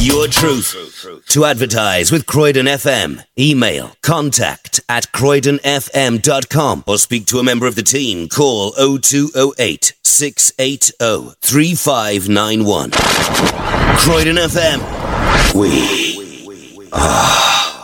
your truth. To advertise with Croydon FM, email contact@croydonfm.com or speak to a member of the team. Call 0208 680 3591. Croydon FM. We are